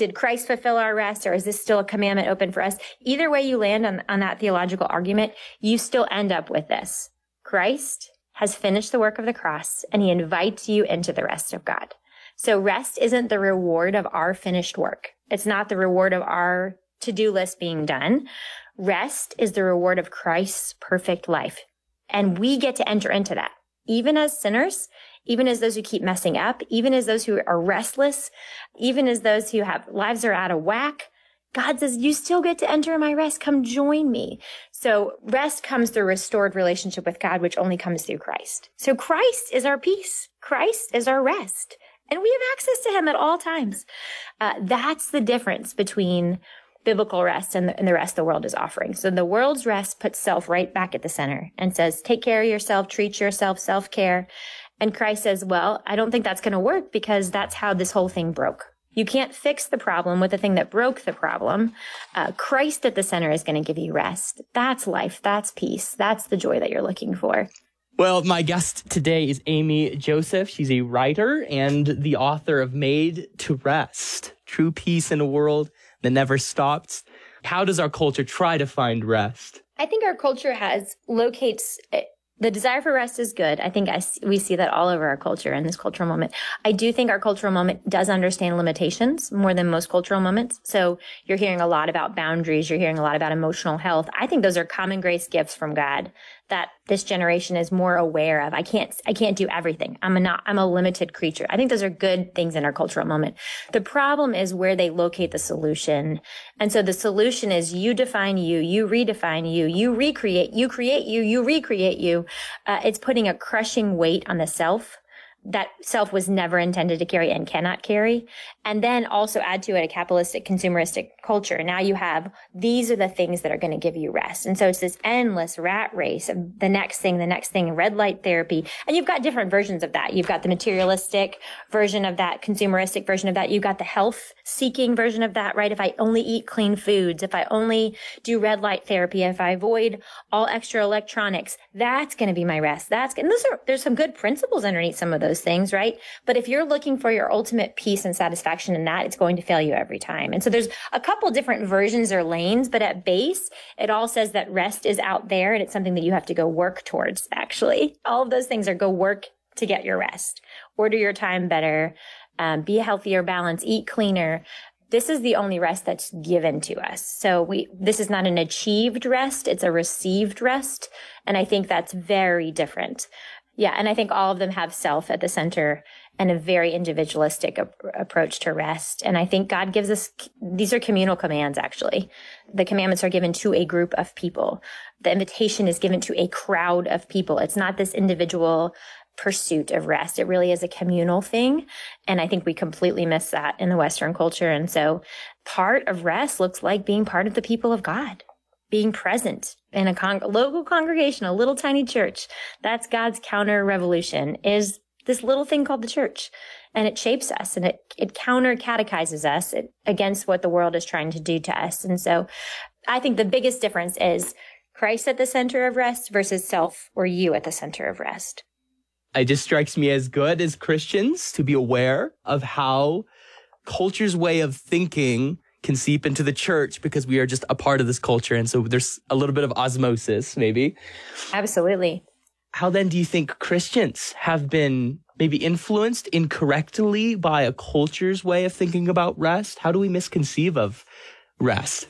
did Christ fulfill our rest, or is this still a commandment open for us? Either way you land on that theological argument, you still end up with this. Christ has finished the work of the cross, and he invites you into the rest of God. So rest isn't the reward of our finished work. It's not the reward of our to-do list being done. Rest is the reward of Christ's perfect life. And we get to enter into that. Even as sinners, even as those who keep messing up, even as those who are restless, even as those who have lives are out of whack, God says, you still get to enter my rest. Come join me. So rest comes through restored relationship with God, which only comes through Christ. So Christ is our peace. Christ is our rest. And we have access to him at all times. That's the difference between biblical rest and the rest the world is offering. So the world's rest puts self right back at the center and says, take care of yourself, treat yourself, self-care. And Christ says, well, I don't think that's going to work because that's how this whole thing broke. You can't fix the problem with the thing that broke the problem. Christ at the center is going to give you rest. That's life. That's peace. That's the joy that you're looking for. Well, my guest today is Amy Joseph. She's a writer and the author of Made to Rest, True Peace in a World That Never Stops. How does our culture try to find rest? I think our culture locates the desire for rest is good. I think we see that all over our culture in this cultural moment. I do think our cultural moment does understand limitations more than most cultural moments. So you're hearing a lot about boundaries. You're hearing a lot about emotional health. I think those are common grace gifts from God that this generation is more aware of. I can't do everything. I'm a limited creature. I think those are good things in our cultural moment. The problem is where they locate the solution. And so the solution is you define you redefine you recreate, you create you recreate you. It's putting a crushing weight on the self that self was never intended to carry and cannot carry. And then also add to it a capitalistic, consumeristic culture. Now you have, these are the things that are going to give you rest. And so it's this endless rat race of the next thing, red light therapy. And you've got different versions of that. You've got the materialistic version of that, consumeristic version of that. You've got the health seeking version of that, right? If I only eat clean foods, if I only do red light therapy, if I avoid all extra electronics, that's going to be my rest. There's some good principles underneath some of those things, right? But if you're looking for your ultimate peace and satisfaction in that, it's going to fail you every time. And so there's a couple different versions or lanes, but at base, it all says that rest is out there and it's something that you have to go work towards, actually. All of those things are go work to get your rest. Order your time better, be a healthier balance, eat cleaner. This is the only rest that's given to us. So this is not an achieved rest, it's a received rest. And I think that's very different. Yeah, and I think all of them have self at the center and a very individualistic approach to rest. And I think God gives us, these are communal commands, actually. The commandments are given to a group of people. The invitation is given to a crowd of people. It's not this individual pursuit of rest. It really is a communal thing. And I think we completely miss that in the Western culture. And so part of rest looks like being part of the people of God. Being present in a local congregation, a little tiny church. That's God's counter-revolution, is this little thing called the church. And it shapes us and it counter-catechizes us against what the world is trying to do to us. And so I think the biggest difference is Christ at the center of rest versus self or you at the center of rest. It just strikes me as good as Christians to be aware of how culture's way of thinking can seep into the church because we are just a part of this culture. And so there's a little bit of osmosis, maybe. Absolutely. How then do you think Christians have been maybe influenced incorrectly by a culture's way of thinking about rest? How do we misconceive of rest?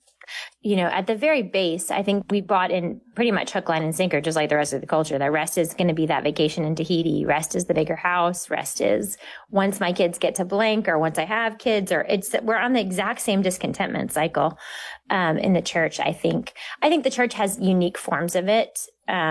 You know, at the very base, I think we bought in pretty much hook, line, and sinker, just like the rest of the culture, that rest is going to be that vacation in Tahiti. Rest is the bigger house. Rest is once my kids get to blank or once I have kids, or we're on the exact same discontentment cycle in the church, I think. I think the church has unique forms of it,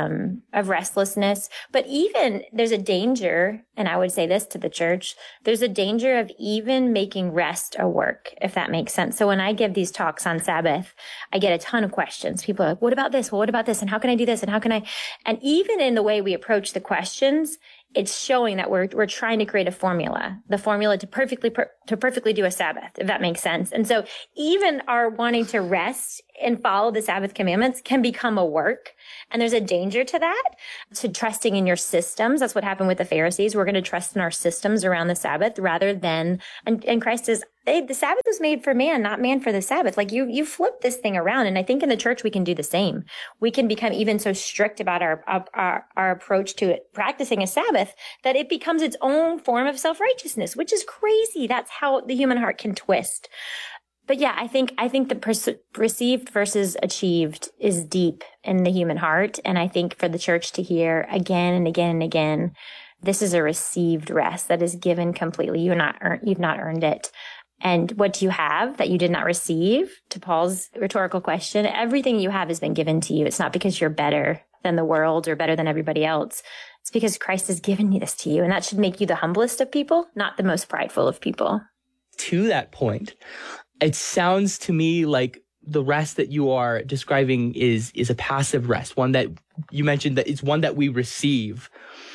of restlessness. But even there's a danger, and I would say this to the church, there's a danger of even making rest a work, if that makes sense. So when I give these talks on Sabbath, I get a ton of questions. People are like, what about this? Well, what about this? And how can I do this? And how can I? And even in the way we approach the questions, it's showing that we're trying to create the formula to perfectly do a Sabbath, if that makes sense. And so even our wanting to rest and follow the Sabbath commandments can become a work. And there's a danger to that, to trusting in your systems. That's what happened with the Pharisees. We're going to trust in our systems around the Sabbath rather than, and Christ says, the Sabbath was made for man, not man for the Sabbath. Like you flip this thing around. And I think in the church, we can do the same. We can become even so strict about our approach to it, practicing a Sabbath, that it becomes its own form of self-righteousness, which is crazy. That's how the human heart can twist. But yeah, I think the received versus achieved is deep in the human heart. And I think for the church to hear again and again and again, this is a received rest that is given completely. You've not earned it. And what do you have that you did not receive? To Paul's rhetorical question, everything you have has been given to you. It's not because you're better than the world or better than everybody else. It's because Christ has given this to you. And that should make you the humblest of people, not the most prideful of people. To that point, it sounds to me like the rest that you are describing is a passive rest, one that you mentioned that it's one that we receive.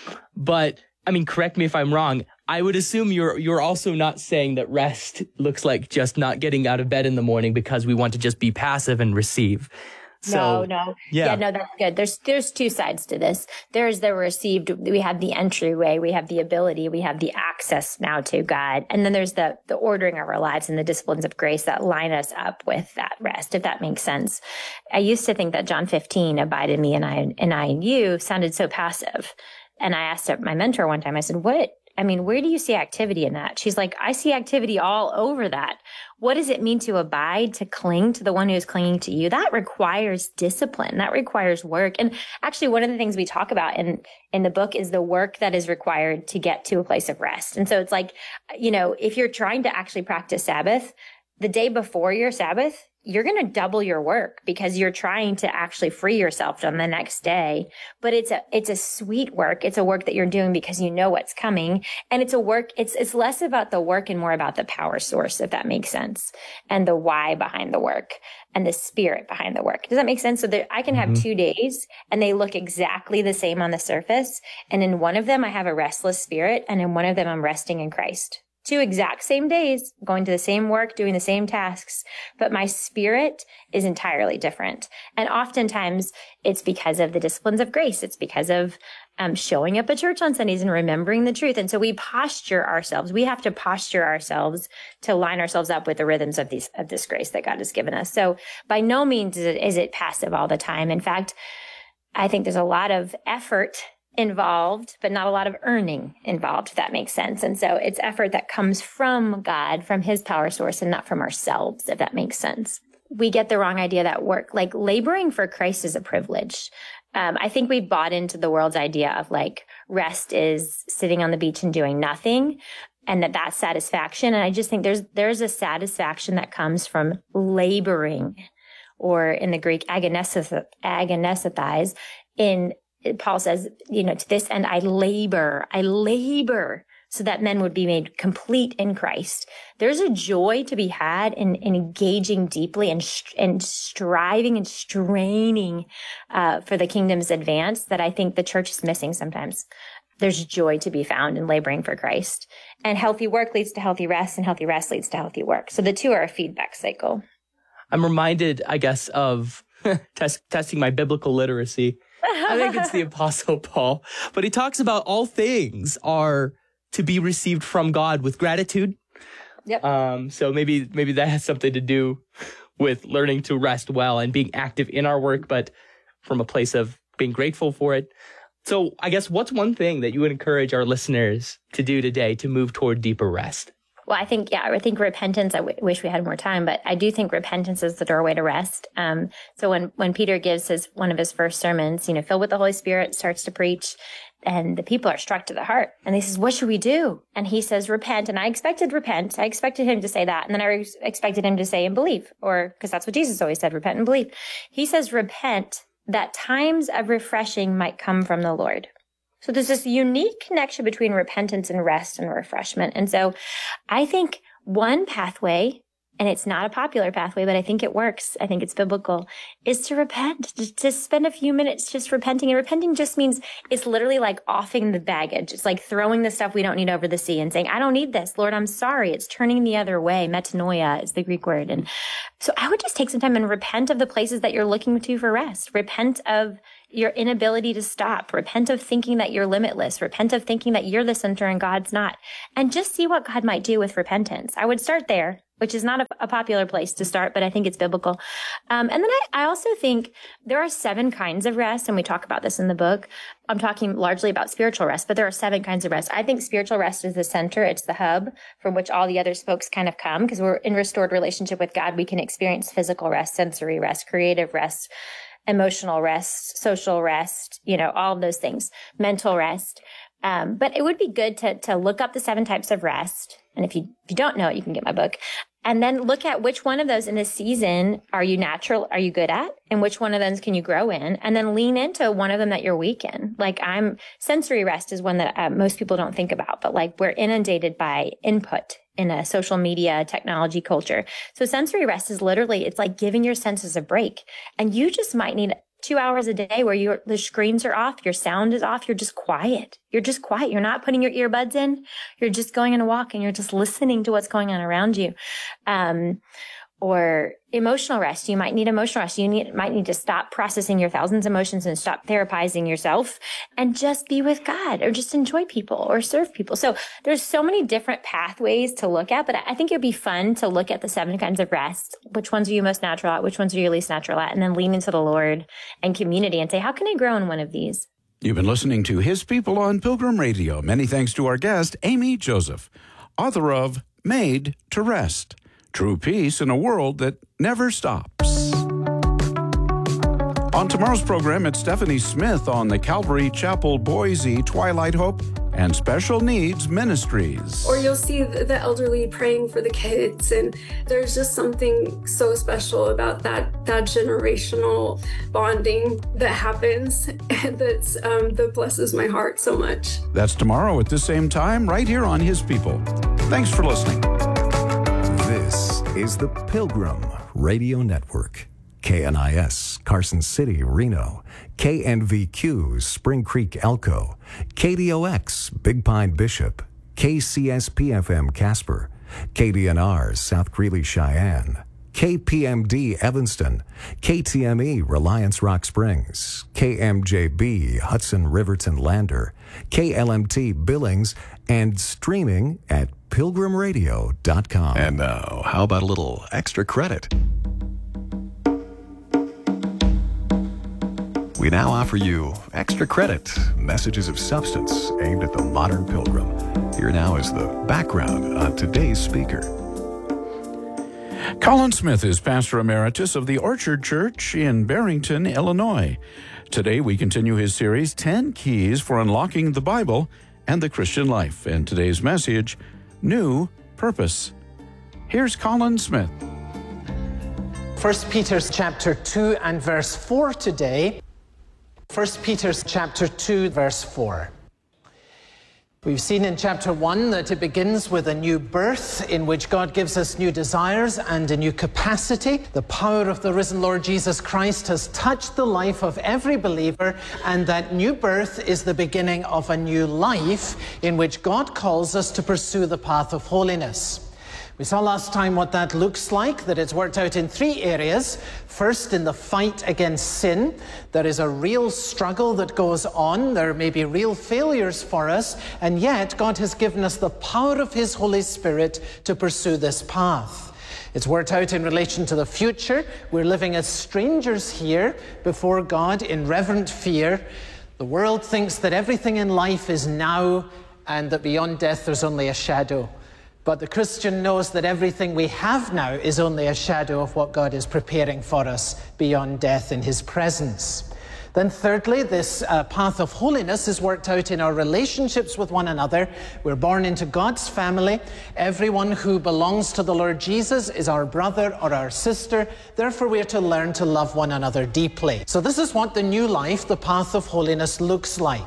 But I mean, correct me if I'm wrong. I would assume you're also not saying that rest looks like just not getting out of bed in the morning because we want to just be passive and receive. So, No. Yeah, no, that's good. There's two sides to this. There's the received. We have the entryway. We have the ability. We have the access now to God. And then there's the ordering of our lives and the disciplines of grace that line us up with that rest, if that makes sense. I used to think that John 15, abide in me and I in you, sounded so passive. And I asked my mentor one time, I said, where do you see activity in that? She's like, I see activity all over that. What does it mean to abide, to cling to the one who is clinging to you? That requires discipline. That requires work. And actually, one of the things we talk about in the book is the work that is required to get to a place of rest. And so it's like, if you're trying to actually practice Sabbath, the day before your Sabbath, you're going to double your work because you're trying to actually free yourself on the next day. But it's a sweet work. It's a work that you're doing because you know what's coming. And it's a work, it's less about the work and more about the power source, if that makes sense. And the why behind the work and the spirit behind the work. Does that make sense? So I can have 2 days and they look exactly the same on the surface. And in one of them, I have a restless spirit. And in one of them, I'm resting in Christ. 2 exact same days, going to the same work, doing the same tasks, but my spirit is entirely different. And oftentimes it's because of the disciplines of grace. It's because of showing up at church on Sundays and remembering the truth. And so we posture ourselves. We have to posture ourselves to line ourselves up with the rhythms of this grace that God has given us. So by no means is it passive all the time. In fact, I think there's a lot of effort involved, but not a lot of earning involved, if that makes sense. And so it's effort that comes from God, from his power source, and not from ourselves, if that makes sense. We get the wrong idea that work, like laboring for Christ, is a privilege. I think we've bought into the world's idea of like rest is sitting on the beach and doing nothing, and that's satisfaction. And I just think there's a satisfaction that comes from laboring, or in the Greek, agonesthetize. Paul says, to this end, I labor so that men would be made complete in Christ. There's a joy to be had in engaging deeply and striving and straining for the kingdom's advance that I think the church is missing sometimes. There's joy to be found in laboring for Christ. And healthy work leads to healthy rest, and healthy rest leads to healthy work. So the two are a feedback cycle. I'm reminded, I guess, of testing my biblical literacy. I think it's the Apostle Paul, but he talks about all things are to be received from God with gratitude. Yep. So maybe that has something to do with learning to rest well and being active in our work, but from a place of being grateful for it. So I guess what's one thing that you would encourage our listeners to do today to move toward deeper rest? Well, I think repentance, I wish we had more time, but I do think repentance is the doorway to rest. So when Peter gives one of his first sermons, filled with the Holy Spirit, starts to preach, and the people are struck to the heart. And he says, what should we do? And he says, repent. And I expected repent. I expected him to say that. And then I expected him to say and believe, because that's what Jesus always said, repent and believe. He says, repent, that times of refreshing might come from the Lord. So there's this unique connection between repentance and rest and refreshment. And so I think one pathway and it's not a popular pathway, but I think it works. I think it's biblical, is to repent, to spend a few minutes just repenting. And repenting just means it's literally like offing the baggage. It's like throwing the stuff we don't need over the sea and saying, I don't need this. Lord, I'm sorry. It's turning the other way. Metanoia is the Greek word. And so I would just take some time and repent of the places that you're looking to for rest. Repent of your inability to stop. Repent of thinking that you're limitless. Repent of thinking that you're the center and God's not. And just see what God might do with repentance. I would start there, which is not a popular place to start, but I think it's biblical. And then I also think there are 7 kinds of rest, and we talk about this in the book. I'm talking largely about spiritual rest, but there are 7 kinds of rest. I think spiritual rest is the center. It's the hub from which all the other spokes kind of come, because we're in restored relationship with God. We can experience physical rest, sensory rest, creative rest, emotional rest, social rest, all of those things, mental rest. But it would be good to look up the 7 types of rest. And if you don't know it, you can get my book. And then look at which one of those in this season are you good at? And which one of those can you grow in? And then lean into one of them that you're weak in. Like sensory rest is one that most people don't think about, but like we're inundated by input in a social media technology culture. So sensory rest is literally, it's like giving your senses a break. And you just might need 2 hours a day where the screens are off, your sound is off, you're just quiet. You're not putting your earbuds in. You're just going on a walk and you're just listening to what's going on around you. Or emotional rest. You might need emotional rest. Might need to stop processing your thousands of emotions and stop therapizing yourself and just be with God or just enjoy people or serve people. So there's so many different pathways to look at, but I think it'd be fun to look at the 7 kinds of rest. Which ones are you most natural at? Which ones are you least natural at? And then lean into the Lord and community and say, how can I grow in one of these? You've been listening to His People on Pilgrim Radio. Many thanks to our guest, Amy Joseph, author of Made to Rest. True peace in a world that never stops. On tomorrow's program, it's Stephanie Smith on the Calvary Chapel Boise Twilight Hope and Special Needs Ministries. Or you'll see the elderly praying for the kids, and there's just something so special about that generational bonding that happens that blesses my heart so much. That's tomorrow at the same time, right here on His People. Thanks for listening. This is the Pilgrim Radio Network. KNIS, Carson City, Reno. KNVQ, Spring Creek, Elko. KDOX, Big Pine, Bishop. KCSP-FM, Casper. KDNR, South Greeley, Cheyenne. KPMD, Evanston. KTME, Reliance Rock Springs. KMJB, Hudson, Riverton, Lander. KLMT, Billings, and streaming at pilgrimradio.com. And now, how about a little extra credit? We now offer you extra credit, messages of substance aimed at the modern pilgrim. Here now is the background on today's speaker. Colin Smith is pastor emeritus of the Orchard Church in Barrington, Illinois. Today we continue his series, 10 Keys for Unlocking the Bible and the Christian Life. And today's message, New Purpose. Here's Colin Smith. 1 Peter chapter 2 and verse 4 today. 1 Peter chapter 2 verse 4. We've seen in chapter 1 that it begins with a new birth in which God gives us new desires and a new capacity. The power of the risen Lord Jesus Christ has touched the life of every believer, and that new birth is the beginning of a new life in which God calls us to pursue the path of holiness. We saw last time what that looks like, that it's worked out in 3 areas. First, in the fight against sin, there is a real struggle that goes on. There may be real failures for us, and yet God has given us the power of His Holy Spirit to pursue this path. It's worked out in relation to the future. We're living as strangers here before God in reverent fear. The world thinks that everything in life is now, and that beyond death there's only a shadow. But the Christian knows that everything we have now is only a shadow of what God is preparing for us beyond death in His presence. Then thirdly, this path of holiness is worked out in our relationships with one another. We're born into God's family. Everyone who belongs to the Lord Jesus is our brother or our sister. Therefore, we are to learn to love one another deeply. So this is what the new life, the path of holiness, looks like.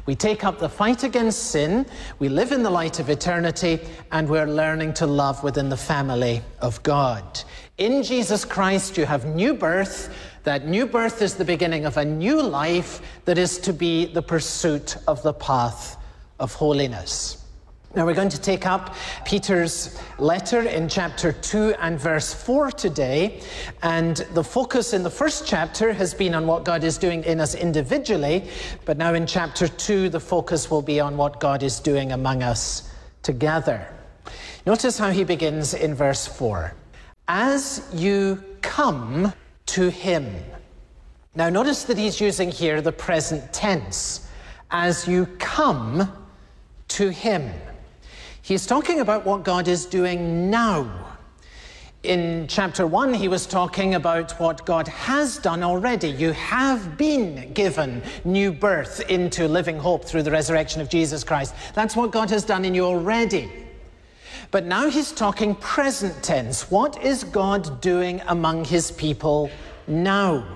We take up the fight against sin, we live in the light of eternity, and we're learning to love within the family of God. In Jesus Christ, you have new birth. That new birth is the beginning of a new life that is to be the pursuit of the path of holiness. Now we're going to take up Peter's letter in chapter 2 and verse 4 today. And the focus in the first chapter has been on what God is doing in us individually. But now in chapter 2, the focus will be on what God is doing among us together. Notice how he begins in verse 4. As you come to him. Now notice that he's using here the present tense. As you come to him. He's talking about what God is doing now. In chapter 1, he was talking about what God has done already. You have been given new birth into living hope through the resurrection of Jesus Christ. That's what God has done in you already. But now he's talking present tense. What is God doing among his people now?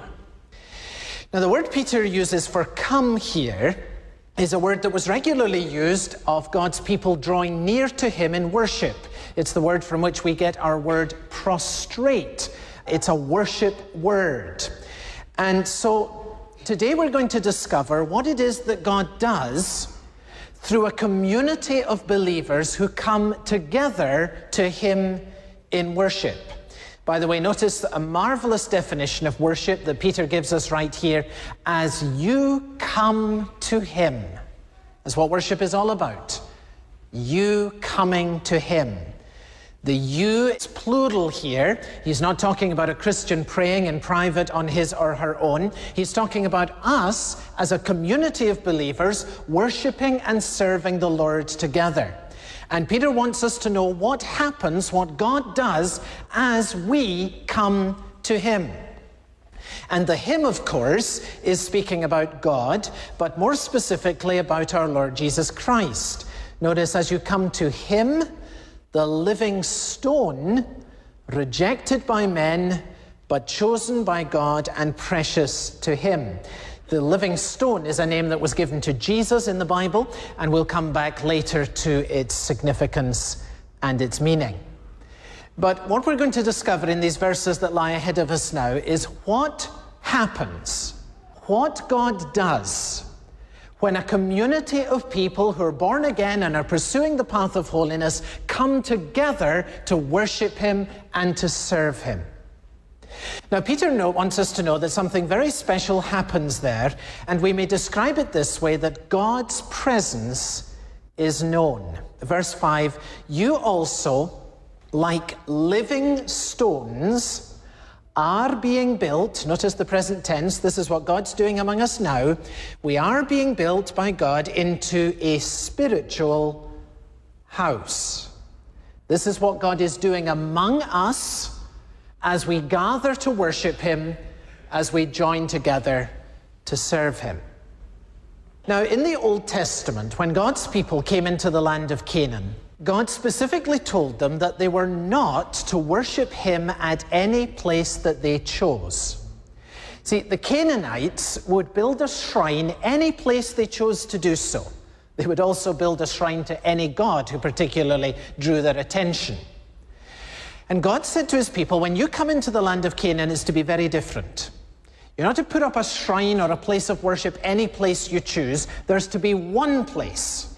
Now, the word Peter uses for come here is a word that was regularly used of God's people drawing near to him in worship. It's the word from which we get our word prostrate. It's a worship word. And so today we're going to discover what it is that God does through a community of believers who come together to him in worship. By the way, notice a marvelous definition of worship that Peter gives us right here. As you come to him. That's what worship is all about. You coming to him. The you is plural here. He's not talking about a Christian praying in private on his or her own. He's talking about us as a community of believers worshiping and serving the Lord together. And Peter wants us to know what happens, what God does as we come to him. And the hymn, of course, is speaking about God, but more specifically about our Lord Jesus Christ. Notice, as you come to him, the living stone, rejected by men, but chosen by God and precious to him. The living stone is a name that was given to Jesus in the Bible, and we'll come back later to its significance and its meaning. But what we're going to discover in these verses that lie ahead of us now is what happens, what God does when a community of people who are born again and are pursuing the path of holiness come together to worship him and to serve him. Now, Peter wants us to know that something very special happens there, and we may describe it this way, that God's presence is known. Verse 5, you also, like living stones, are being built. Notice the present tense. This is what God's doing among us now. We are being built by God into a spiritual house. This is what God is doing among us as we gather to worship him, as we join together to serve him. Now, in the Old Testament, when God's people came into the land of Canaan, God specifically told them that they were not to worship him at any place that they chose. See, the Canaanites would build a shrine any place they chose to do so. They would also build a shrine to any god who particularly drew their attention. And God said to his people, when you come into the land of Canaan, it's to be very different. You're not to put up a shrine or a place of worship any place you choose. There's to be one place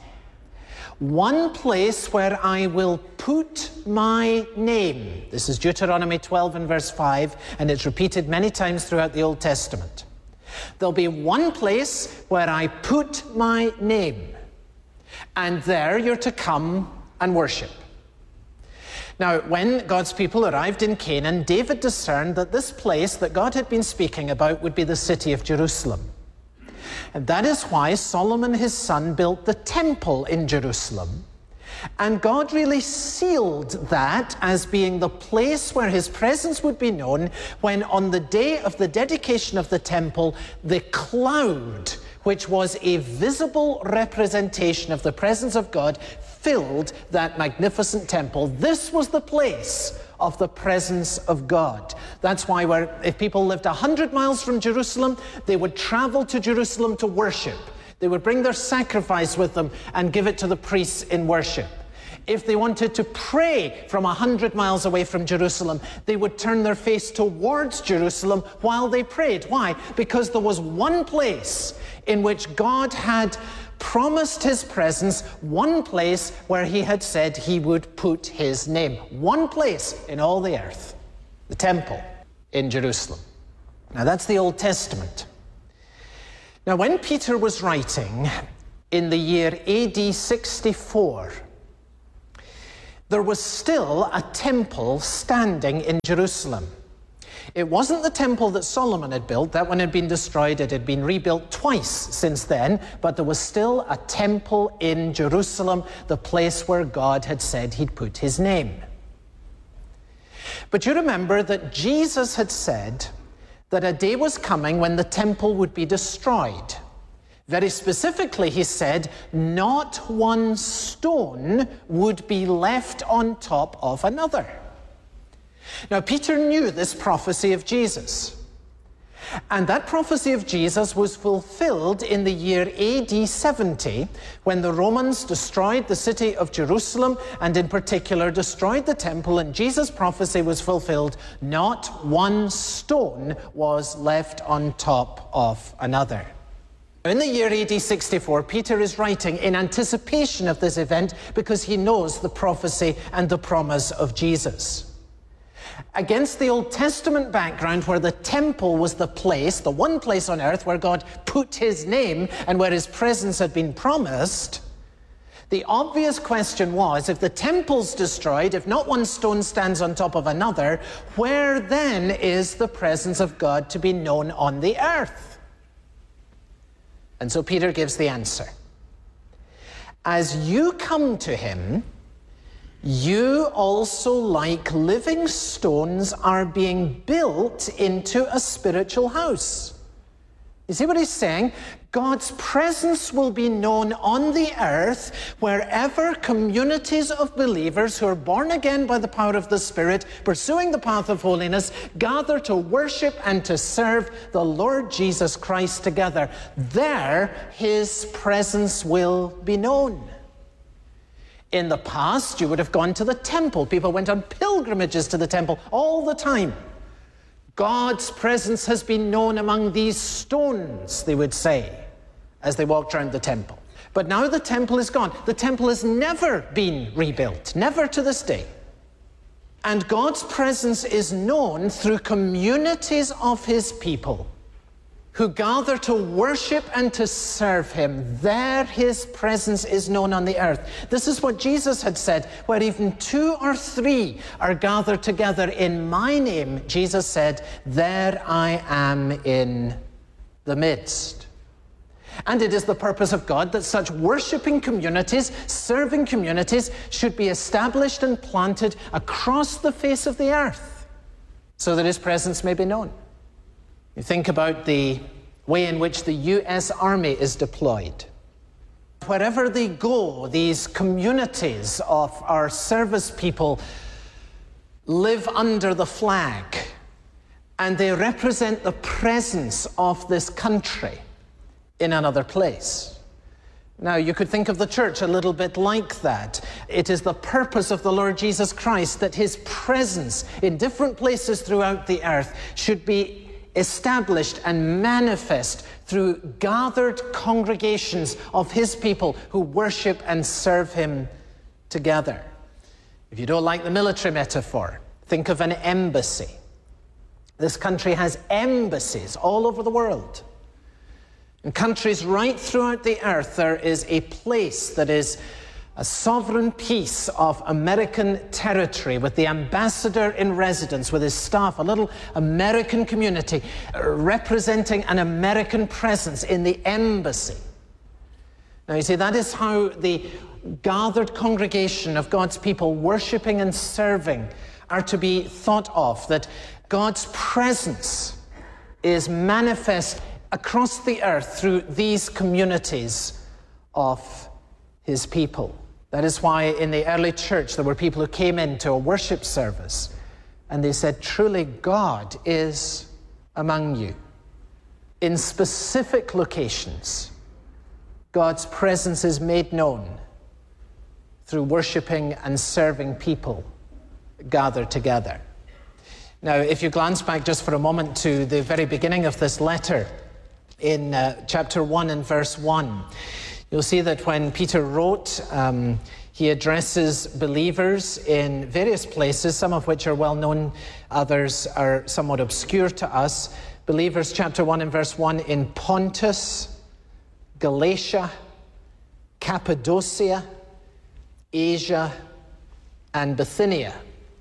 where I will put my name. This is Deuteronomy 12 and verse 5, and it's repeated many times throughout the Old Testament. There'll be one place where I put my name, and there you're to come and worship. Now, when God's people arrived in Canaan, David discerned that this place that God had been speaking about would be the city of Jerusalem. And that is why Solomon, his son, built the temple in Jerusalem. And God really sealed that as being the place where his presence would be known when on the day of the dedication of the temple, the cloud, which was a visible representation of the presence of God, filled that magnificent temple. This was the place of the presence of God. That's why if people lived 100 miles from Jerusalem, they would travel to Jerusalem to worship. They would bring their sacrifice with them and give it to the priests in worship. If they wanted to pray from 100 miles away from Jerusalem, they would turn their face towards Jerusalem while they prayed. Why? Because there was one place in which God had promised his presence, one place where he had said he would put his name. One place in all the earth, the temple in Jerusalem. Now that's the Old Testament. Now when Peter was writing in the year AD 64, there was still a temple standing in Jerusalem. It wasn't the temple that Solomon had built. That one had been destroyed. It had been rebuilt twice since then, but there was still a temple in Jerusalem, the place where God had said he'd put his name. But you remember that Jesus had said that a day was coming when the temple would be destroyed. Very specifically, he said, not one stone would be left on top of another. Now, Peter knew this prophecy of Jesus. And that prophecy of Jesus was fulfilled in the year AD 70, when the Romans destroyed the city of Jerusalem, and in particular destroyed the temple, and Jesus' prophecy was fulfilled. Not one stone was left on top of another. In the year AD 64, Peter is writing in anticipation of this event because he knows the prophecy and the promise of Jesus. Against the Old Testament background where the temple was the place, the one place on earth where God put his name and where his presence had been promised, the obvious question was, if the temple's destroyed, if not one stone stands on top of another, where then is the presence of God to be known on the earth? And so Peter gives the answer. As you come to him, you also, like living stones, are being built into a spiritual house. You see what he's saying? God's presence will be known on the earth wherever communities of believers who are born again by the power of the Spirit, pursuing the path of holiness, gather to worship and to serve the Lord Jesus Christ together. There, his presence will be known. In the past, you would have gone to the temple. People went on pilgrimages to the temple all the time. God's presence has been known among these stones, they would say, as they walked around the temple. But now the temple is gone. The temple has never been rebuilt, never to this day. And God's presence is known through communities of his people who gather to worship and to serve him. There his presence is known on the earth. This is what Jesus had said, where even 2 or 3 are gathered together in my name, Jesus said, there I am in the midst. And it is the purpose of God that such worshiping communities, serving communities, should be established and planted across the face of the earth, so that his presence may be known. You think about the way in which the U.S. Army is deployed. Wherever they go, these communities of our service people live under the flag, and they represent the presence of this country in another place. Now, you could think of the church a little bit like that. It is the purpose of the Lord Jesus Christ that his presence in different places throughout the earth should be established and manifest through gathered congregations of his people who worship and serve him together. If you don't like the military metaphor, think of an embassy. This country has embassies all over the world. In countries right throughout the earth, there is a place that is a sovereign piece of American territory with the ambassador in residence, with his staff, a little American community representing an American presence in the embassy. Now you see, that is how the gathered congregation of God's people worshiping and serving are to be thought of, that God's presence is manifest across the earth through these communities of his people. That is why in the early church there were people who came into a worship service and they said, truly God is among you in specific locations God's presence is made known through worshiping and serving people gathered together. Now, if you glance back just for a moment to the very beginning of this letter, in chapter 1 and verse 1, you'll see that when Peter wrote, he addresses believers in various places, some of which are well known, others are somewhat obscure to us. Believers, chapter 1 and verse 1, in Pontus, Galatia, Cappadocia, Asia, and Bithynia.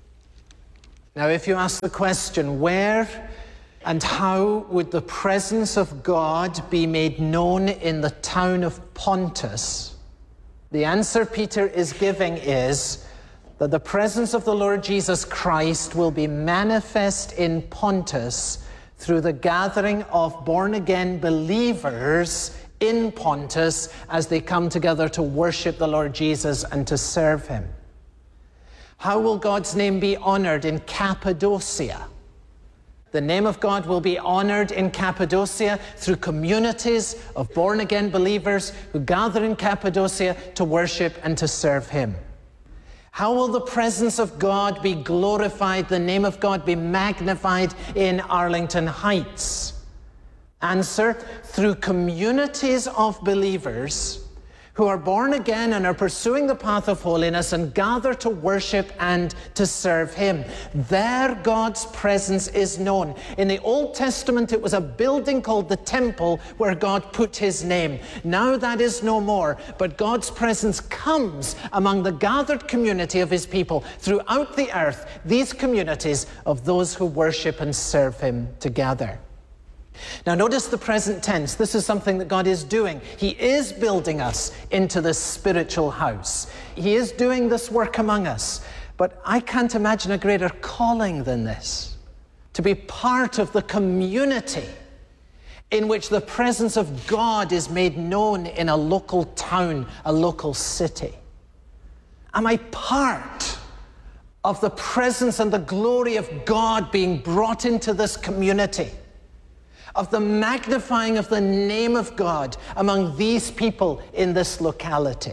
Now, if you ask the question, where and how would the presence of God be made known in the town of Pontus? The answer Peter is giving is that the presence of the Lord Jesus Christ will be manifest in Pontus through the gathering of born-again believers in Pontus as they come together to worship the Lord Jesus and to serve him. How will God's name be honored in Cappadocia? The name of God will be honored in Cappadocia through communities of born-again believers who gather in Cappadocia to worship and to serve him. How will the presence of God be glorified, the name of God be magnified in Arlington Heights? Answer, through communities of believers who are born again and are pursuing the path of holiness and gather to worship and to serve him. There God's presence is known. In the Old Testament, it was a building called the temple where God put his name. Now that is no more, but God's presence comes among the gathered community of his people throughout the earth, these communities of those who worship and serve him together. Now notice the present tense. This is something that God is doing. He is building us into this spiritual house. He is doing this work among us. But I can't imagine a greater calling than this, to be part of the community in which the presence of God is made known in a local town, a local city. Am I part of the presence and the glory of God being brought into this community, of the magnifying of the name of God among these people in this locality?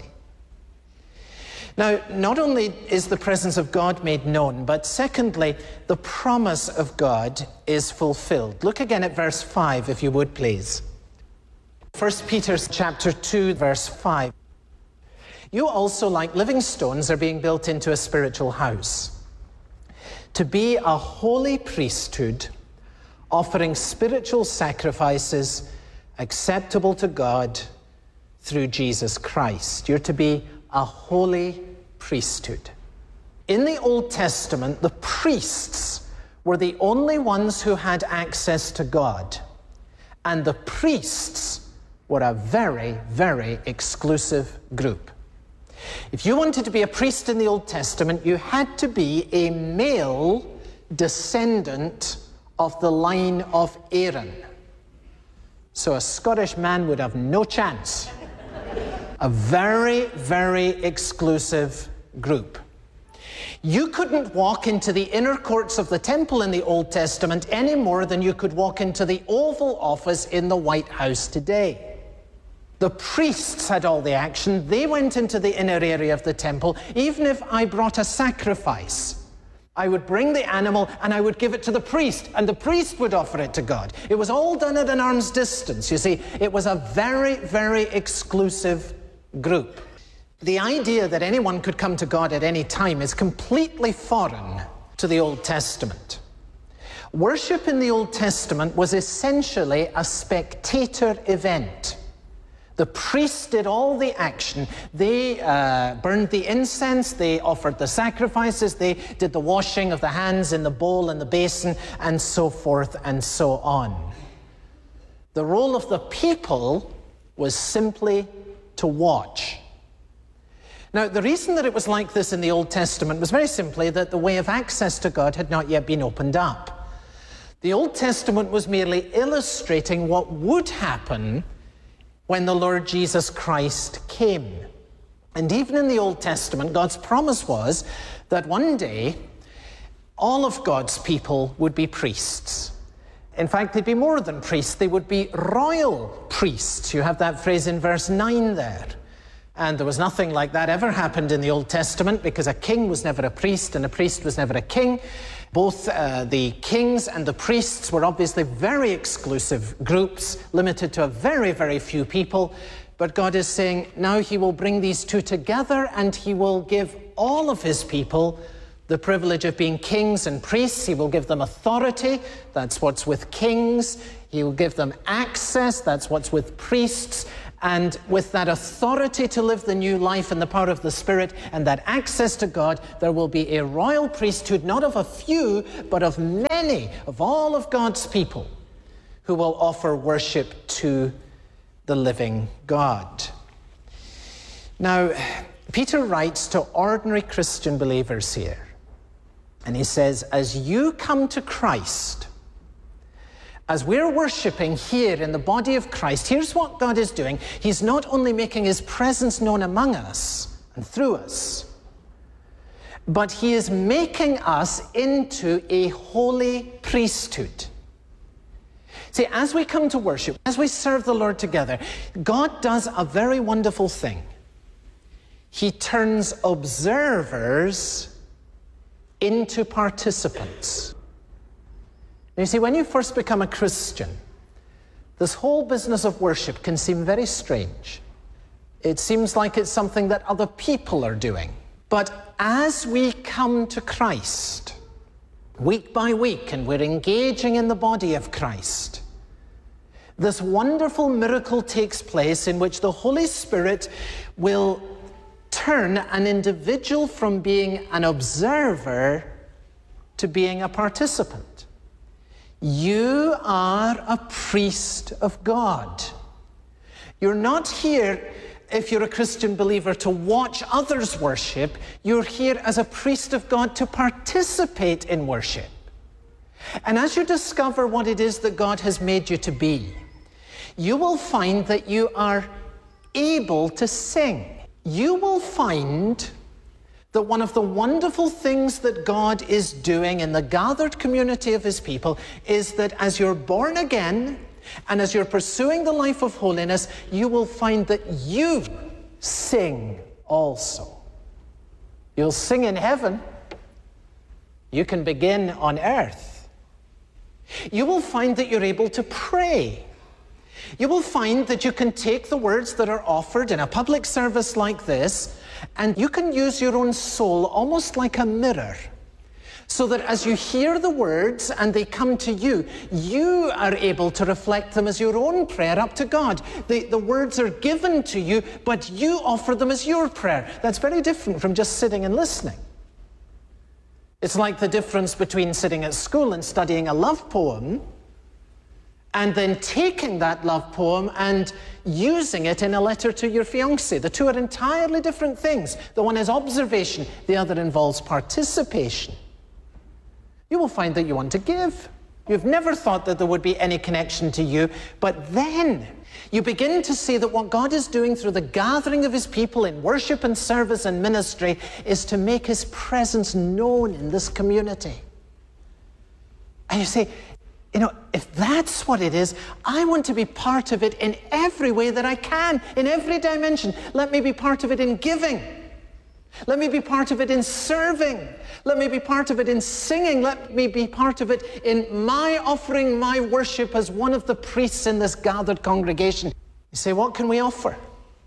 Now, not only is the presence of God made known, but secondly, the promise of God is fulfilled. Look again at verse 5, if you would, please. 1 Peter chapter 2, verse 5. You also, like living stones, are being built into a spiritual house, to be a holy priesthood, offering spiritual sacrifices acceptable to God through Jesus Christ. You're to be a holy priesthood. In the Old Testament, the priests were the only ones who had access to God. And the priests were a very, very exclusive group. If you wanted to be a priest in the Old Testament, you had to be a male descendant of the line of Aaron. So a Scottish man would have no chance. A very, very exclusive group. You couldn't walk into the inner courts of the temple in the Old Testament any more than you could walk into the Oval Office in the White House today. The priests had all the action. They went into the inner area of the temple. Even if I brought a sacrifice, I would bring the animal and I would give it to the priest, and the priest would offer it to God. It was all done at an arm's distance. You see, it was a very, very exclusive group. The idea that anyone could come to God at any time is completely foreign to the Old Testament. Worship in the Old Testament was essentially a spectator event. The priests did all the action. They burned the incense, they offered the sacrifices, they did the washing of the hands in the bowl and the basin, and so forth and so on. The role of the people was simply to watch. Now, the reason that it was like this in the Old Testament was very simply that the way of access to God had not yet been opened up. The Old Testament was merely illustrating what would happen when the Lord Jesus Christ came. And even in the Old Testament, God's promise was that one day all of God's people would be priests. In fact, they'd be more than priests. They would be royal priests. You have that phrase in verse 9 there. And there was nothing like that ever happened in the Old Testament, because a king was never a priest and a priest was never a king. Both the kings and the priests were obviously very exclusive groups, limited to a very, very few people. But God is saying now he will bring these two together, and he will give all of his people the privilege of being kings and priests. He will give them authority. That's what's with kings. He will give them access. That's what's with priests. And with that authority to live the new life in the power of the Spirit and that access to God, there will be a royal priesthood, not of a few, but of many, of all of God's people, who will offer worship to the living God. Now, Peter writes to ordinary Christian believers here, and he says, as you come to Christ, as we're worshiping here in the body of Christ, here's what God is doing. He's not only making his presence known among us and through us, but he is making us into a holy priesthood. See, as we come to worship, as we serve the Lord together, God does a very wonderful thing. He turns observers into participants. You see, when you first become a Christian, this whole business of worship can seem very strange. It seems like it's something that other people are doing. But as we come to Christ, week by week, and we're engaging in the body of Christ, this wonderful miracle takes place in which the Holy Spirit will turn an individual from being an observer to being a participant. You are a priest of God. You're not here, if you're a Christian believer, to watch others worship. You're here as a priest of God to participate in worship. And as you discover what it is that God has made you to be, you will find that you are able to sing. You will find that one of the wonderful things that God is doing in the gathered community of his people is that as you're born again and as you're pursuing the life of holiness, you will find that you sing also. You'll sing in heaven. You can begin on earth. You will find that you're able to pray. You will find that you can take the words that are offered in a public service like this, and you can use your own soul almost like a mirror, so that as you hear the words and they come to you, you are able to reflect them as your own prayer up to God. The words are given to you, but you offer them as your prayer. That's very different from just sitting and listening. It's like the difference between sitting at school and studying a love poem and then taking that love poem and using it in a letter to your fiancé. The two are entirely different things. The one is observation, the other involves participation. You will find that you want to give. You've never thought that there would be any connection to you, but then you begin to see that what God is doing through the gathering of his people in worship and service and ministry is to make his presence known in this community. And you say, you know, if that's what it is, I want to be part of it in every way that I can, in every dimension. Let me be part of it in giving. Let me be part of it in serving. Let me be part of it in singing. Let me be part of it in my offering my worship as one of the priests in this gathered congregation. You say, what can we offer?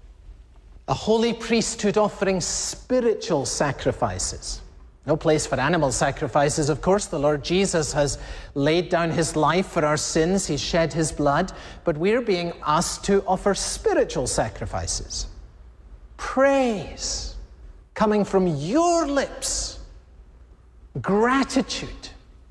A holy priesthood offering spiritual sacrifices. No place for animal sacrifices, of course. The Lord Jesus has laid down his life for our sins. He's shed his blood. But we're being asked to offer spiritual sacrifices. Praise coming from your lips. Gratitude.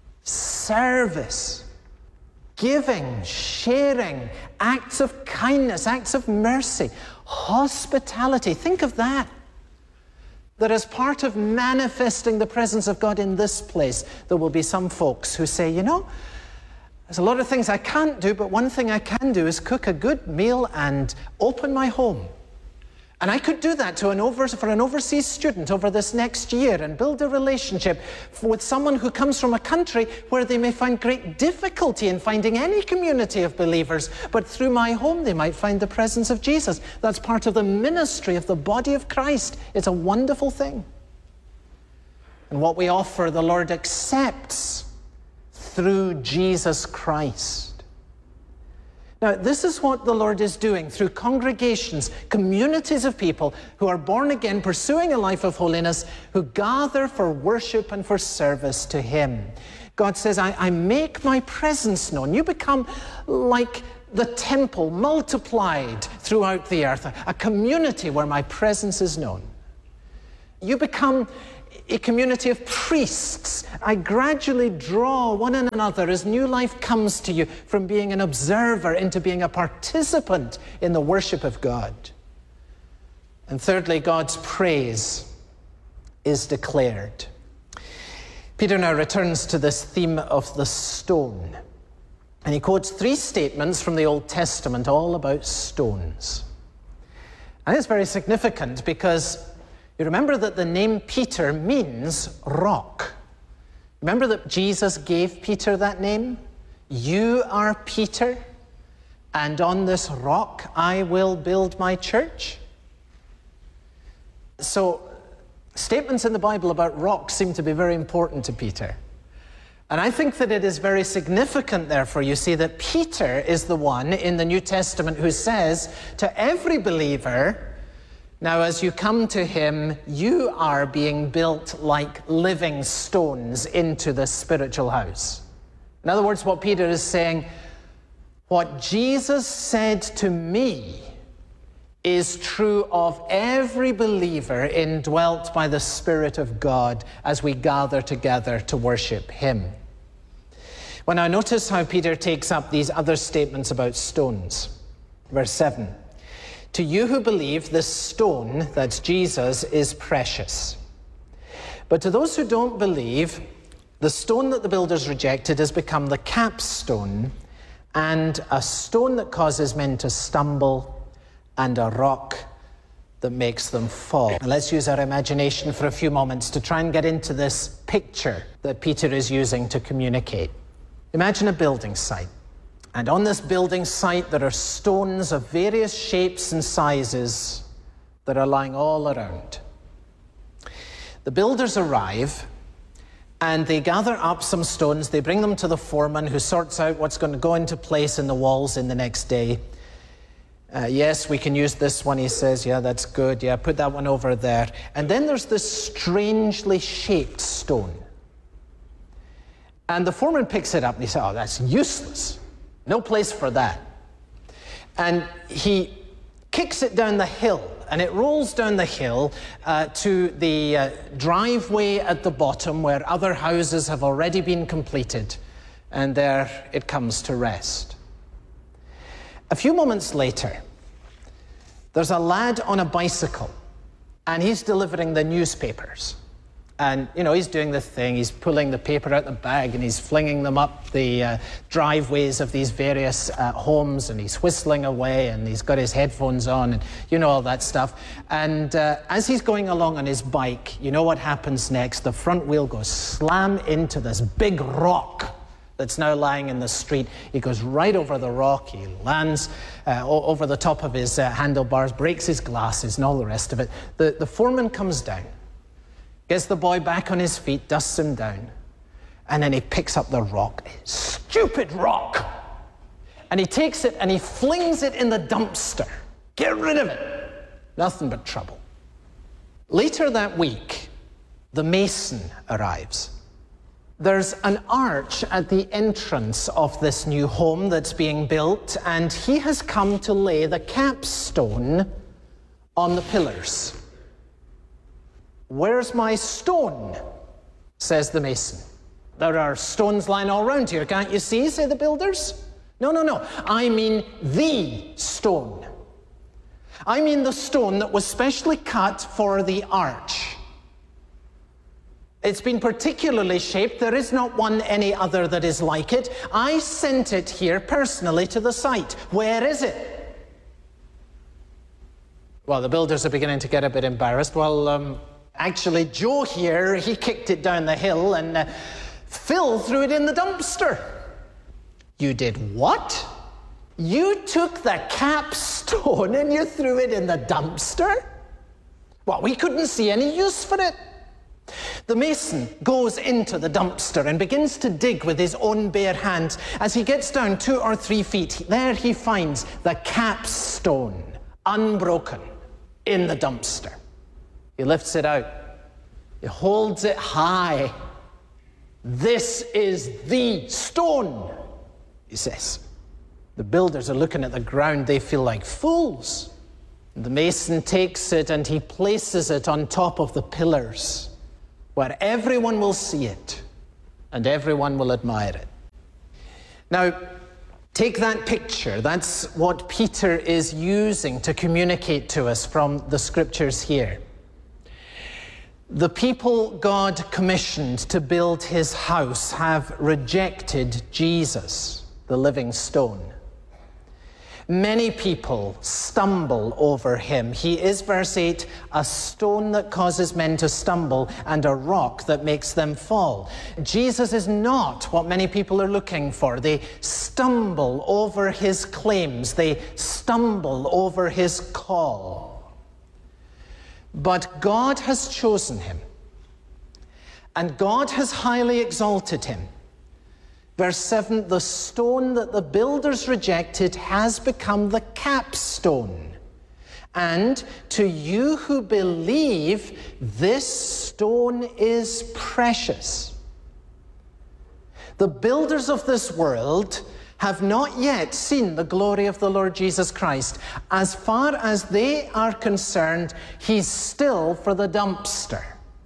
Service. Giving. Sharing. Acts of kindness. Acts of mercy. Hospitality. Think of that. That as part of manifesting the presence of God in this place, there will be some folks who say, you know, there's a lot of things I can't do, but one thing I can do is cook a good meal and open my home And I could do that for an overseas student over this next year and build a relationship with someone who comes from a country where they may find great difficulty in finding any community of believers, but through my home they might find the presence of Jesus. That's part of the ministry of the body of Christ. It's a wonderful thing. And what we offer, the Lord accepts through Jesus Christ. Now, this is what the Lord is doing through congregations, communities of people who are born again, pursuing a life of holiness, who gather for worship and for service to Him. God says, I make my presence known. You become like the temple multiplied throughout the earth, a community where my presence is known. You become a community of priests. I gradually draw one another as new life comes to you from being an observer into being a participant in the worship of God. And thirdly, God's praise is declared. Peter now returns to this theme of the stone. And he quotes 3 statements from the Old Testament all about stones. And it's very significant because you remember that the name Peter means rock. Remember that Jesus gave Peter that name? You are Peter, and on this rock I will build my church. So, statements in the Bible about rocks seem to be very important to Peter. And I think that it is very significant, therefore, you see that Peter is the one in the New Testament who says to every believer, now, as you come to him, you are being built like living stones into the spiritual house. In other words, what Peter is saying, what Jesus said to me is true of every believer indwelt by the Spirit of God as we gather together to worship Him. Well, now notice how Peter takes up these other statements about stones. Verse 7. To you who believe, this stone, that's Jesus, is precious. But to those who don't believe, the stone that the builders rejected has become the capstone and a stone that causes men to stumble and a rock that makes them fall. Now let's use our imagination for a few moments to try and get into this picture that Peter is using to communicate. Imagine a building site. And on this building site, there are stones of various shapes and sizes that are lying all around. The builders arrive, and they gather up some stones. They bring them to the foreman, who sorts out what's going to go into place in the walls in the next day. Yes, we can use this one, he says. Yeah, that's good. Yeah, put that one over there. And then there's this strangely shaped stone. And the foreman picks it up, and he says, oh, that's useless. No place for that. And he kicks it down the hill, and it rolls down the hill to the driveway at the bottom where other houses have already been completed. And there it comes to rest. A few moments later, there's a lad on a bicycle, and he's delivering the newspapers. And, you know, he's doing the thing. He's pulling the paper out the bag and he's flinging them up the driveways of these various homes, and he's whistling away, and he's got his headphones on, and you know, all that stuff. And as he's going along on his bike, you know what happens next? The front wheel goes slam into this big rock that's now lying in the street. He goes right over the rock. He lands over the top of his handlebars, breaks his glasses and all the rest of it. The foreman comes down, gets the boy back on his feet, dusts him down, and then he picks up the rock. Stupid rock! And he takes it and he flings it in the dumpster. Get rid of it. Nothing but trouble. Later that week, the mason arrives. There's an arch at the entrance of this new home that's being built, and he has come to lay the capstone on the pillars. Where's my stone? Says the mason. There are stones lying all around here, can't you see, say the builders. No. I mean the stone. I mean the stone that was specially cut for the arch. It's been particularly shaped. There is not one any other that is like it. I sent it here personally to the site. Where is it? Well, the builders are beginning to get a bit embarrassed. Well, actually, Joe here, he kicked it down the hill and Phil threw it in the dumpster. You did what? You took the capstone and you threw it in the dumpster? Well, we couldn't see any use for it. The mason goes into the dumpster and begins to dig with his own bare hands. As he gets down 2 or 3 feet, there he finds the capstone, unbroken, in the dumpster. He lifts it out. He holds it high. This is the stone, he says. The builders are looking at the ground. They feel like fools. The mason takes it and he places it on top of the pillars, where everyone will see it and everyone will admire it. Now, take that picture. That's what Peter is using to communicate to us from the scriptures here. The people God commissioned to build his house have rejected Jesus, the living stone. Many people stumble over him. He is, verse 8, a stone that causes men to stumble and a rock that makes them fall. Jesus is not what many people are looking for. They stumble over his claims. They stumble over his call. But God has chosen him, and God has highly exalted him. Verse 7, the stone that the builders rejected has become the capstone. And to you who believe, this stone is precious. The builders of this world have not yet seen the glory of the Lord Jesus Christ. As far as they are concerned, he's still for the dumpster.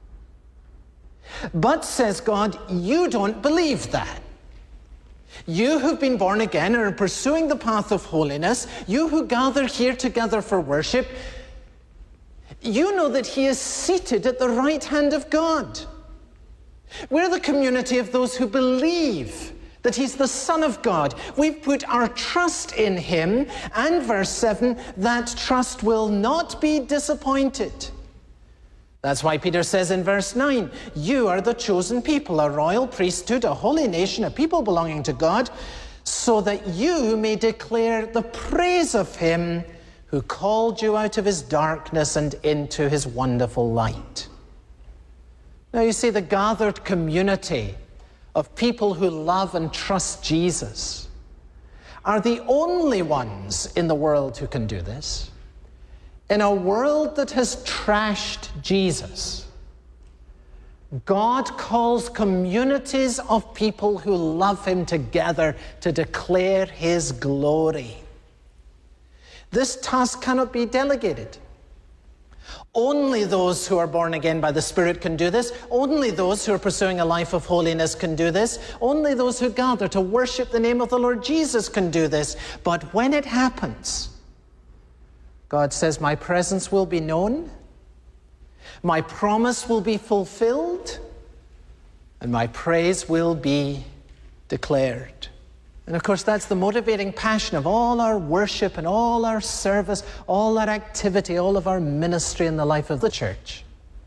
But, says God, you don't believe that. You who've been born again and are pursuing the path of holiness, you who gather here together for worship, you know that he is seated at the right hand of God. We're the community of those who believe that he's the Son of God. We've put our trust in him, and verse 7, that trust will not be disappointed. That's why Peter says in verse 9, you are the chosen people, a royal priesthood, a holy nation, a people belonging to God, so that you may declare the praise of him who called you out of his darkness and into his wonderful light. Now you see, the gathered community of people who love and trust Jesus are the only ones in the world who can do this. In a world that has trashed Jesus, God calls communities of people who love him together to declare his glory. This task cannot be delegated. Only those who are born again by the Spirit can do this. Only those who are pursuing a life of holiness can do this. Only those who gather to worship the name of the Lord Jesus can do this. But when it happens, God says, my presence will be known, my promise will be fulfilled, and my praise will be declared. And of course, that's the motivating passion of all our worship and all our service, all our activity, all of our ministry in the life of the church.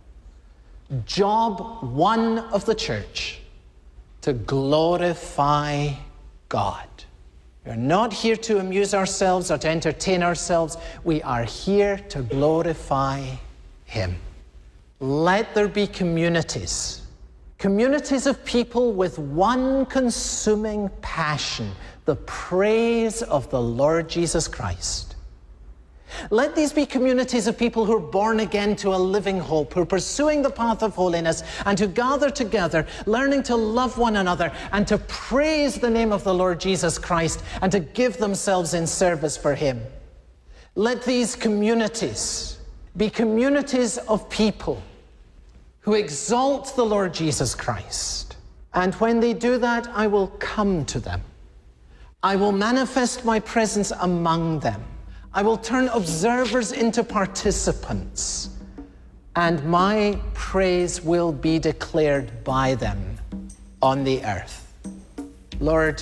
Job one of the church, to glorify God. We are not here to amuse ourselves or to entertain ourselves. We are here to glorify him. Let there be communities. Communities of people with one consuming passion, the praise of the Lord Jesus Christ. Let these be communities of people who are born again to a living hope, who are pursuing the path of holiness, and who gather together, learning to love one another and to praise the name of the Lord Jesus Christ and to give themselves in service for him. Let these communities be communities of people who exalt the Lord Jesus Christ. And when they do that, I will come to them. I will manifest my presence among them. I will turn observers into participants, and my praise will be declared by them on the earth. Lord,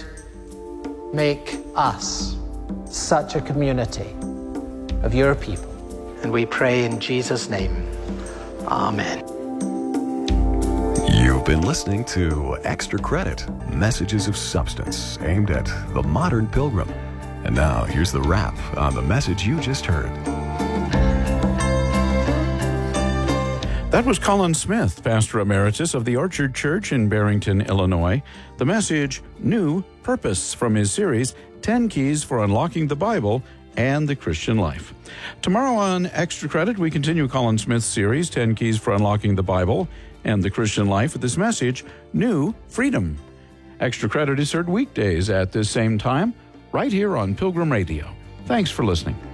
make us such a community of your people. And we pray in Jesus' name. Amen. You've been listening to Extra Credit, Messages of Substance, aimed at the modern pilgrim. And now here's the wrap on the message you just heard. That was Colin Smith, Pastor Emeritus of the Orchard Church in Barrington, Illinois. The message, New Purpose, from his series, 10 Keys for Unlocking the Bible and the Christian Life. Tomorrow on Extra Credit, we continue Colin Smith's series, 10 Keys for Unlocking the Bible and the Christian Life, with this message, New Freedom. Extra Credit is heard weekdays at this same time, right here on Pilgrim Radio. Thanks for listening.